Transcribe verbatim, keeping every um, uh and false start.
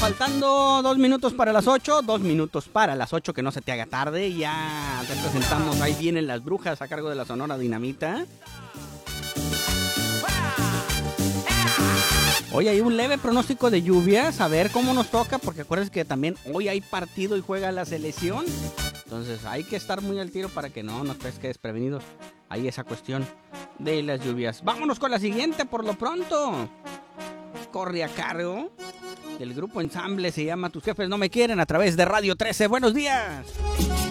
faltando dos minutos para las ocho, dos minutos para las ocho, que no se te haga tarde. Ya te presentamos, ahí vienen las brujas a cargo de la Sonora Dinamita. Hoy hay un leve pronóstico de lluvias, a ver cómo nos toca, porque acuérdense que también hoy hay partido y juega la selección. Entonces hay que estar muy al tiro para que no nos pesque desprevenidos. Ahí esa cuestión de las lluvias. Vámonos con la siguiente por lo pronto. Corre a cargo del grupo Ensamble, se llama Tus Jefes No Me Quieren, a través de Radio trece. Buenos días.